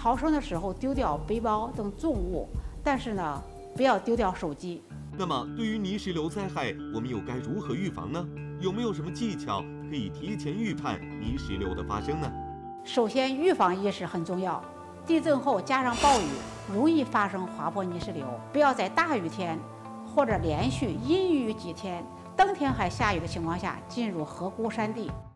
逃生的时候丢掉背包等重物，但是呢，不要丢掉手机。 那么，对于泥石流灾害，我们又该如何预防呢？有没有什么技巧可以提前预判泥石流的发生呢？ 首先，预防意识很重要。地震后加上暴雨，容易发生滑坡泥石流。不要在大雨天或者连续阴雨几天，当天还下雨的情况下进入河谷山地。